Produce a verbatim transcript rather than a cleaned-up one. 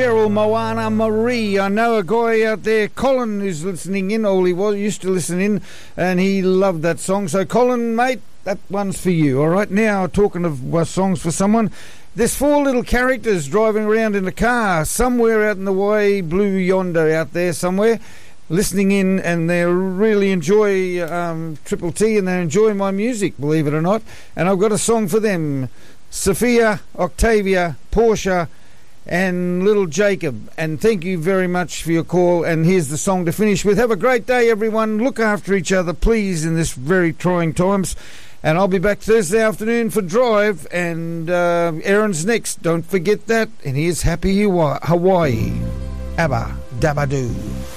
Cheryl, Moana, Marie. I know a guy out there, Colin, who's listening in. All he was used to listen in, and he loved that song. So, Colin, mate, that one's for you. All right, now talking of uh, songs for someone. There's four little characters driving around in a car somewhere out in the way, blue yonder out there somewhere, listening in, and they really enjoy um, Triple T, and they enjoy my music, believe it or not. And I've got a song for them. Sophia, Octavia, Portia, and little Jacob. And thank you very much for your call, and here's the song to finish with. Have a great day, everyone. Look after each other, please, in this very trying times. And I'll be back Thursday afternoon for Drive, and uh, Aaron's next. Don't forget that. And here's Happy Hawaii. Abba Dabba Doo.